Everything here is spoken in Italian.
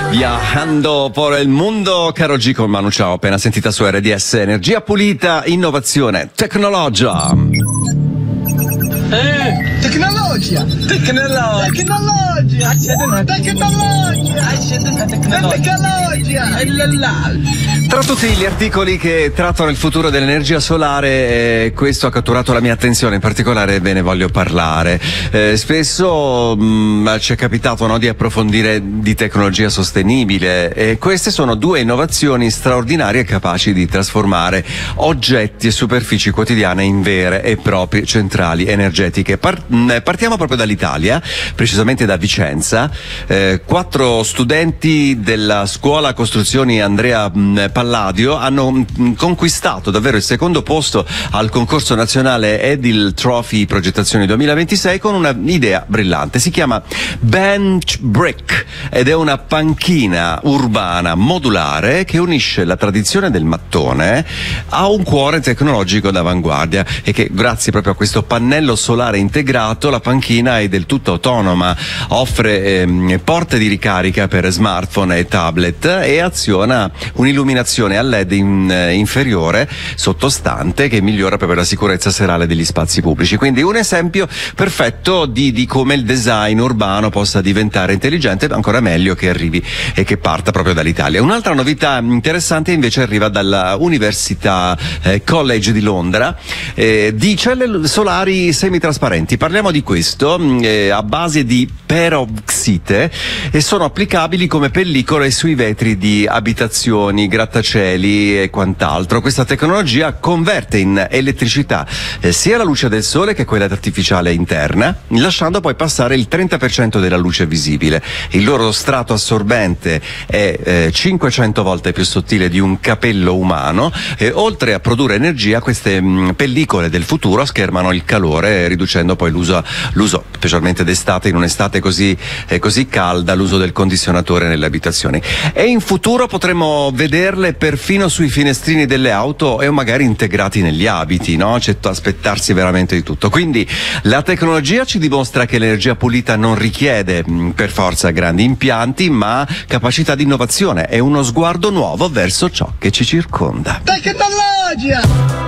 Viajando por el mundo, caro G con Manu, ciao, appena sentita su RDS, energia pulita, innovazione, tecnologia. Tecnologia! Tra tutti gli articoli che trattano il futuro dell'energia solare, questo ha catturato la mia attenzione, in particolare ve ne voglio parlare. Spesso ci è capitato, no, di approfondire di tecnologia sostenibile, e queste sono due innovazioni straordinarie capaci di trasformare oggetti e superfici quotidiane in vere e proprie centrali energetiche. Partiamo proprio dall'Italia, precisamente da Vicenza. 4 studenti della scuola costruzioni Andrea Palladio hanno conquistato davvero il secondo posto al concorso nazionale Edil Trophy Progettazioni 2026 con una idea brillante. Si chiama Bench Brick ed è una panchina urbana modulare che unisce la tradizione del mattone a un cuore tecnologico d'avanguardia, e che grazie proprio a questo pannello solare integrato la panchina è del tutto autonoma, offre porte di ricarica per smartphone e tablet e aziona un'illuminazione a LED inferiore sottostante che migliora proprio la sicurezza serale degli spazi pubblici. Quindi un esempio perfetto di come il design urbano possa diventare intelligente, ancora meglio che arrivi e che parta proprio dall'Italia. Un'altra novità interessante invece arriva dalla Università College di Londra, di celle solari semitrasparenti. Parliamo di questo, a base di perovskite, e sono applicabili come pellicole sui vetri di abitazioni, grattacieli e quant'altro. Questa tecnologia converte in elettricità sia la luce del sole che quella artificiale interna, lasciando poi passare il 30% della luce visibile. Il loro strato assorbente è 500 volte più sottile di un capello umano, e oltre a produrre energia, queste pellicole del futuro schermano il calore, riducendo poi l'uso specialmente d'estate, in un'estate così calda, l'uso del condizionatore nelle abitazioni. E in futuro potremo vederle perfino sui finestrini delle auto e magari integrati negli abiti, no? C'è da aspettarsi veramente di tutto. Quindi la tecnologia ci dimostra che l'energia pulita non richiede per forza grandi impianti, ma capacità di innovazione e uno sguardo nuovo verso ciò che ci circonda. Tecnologia!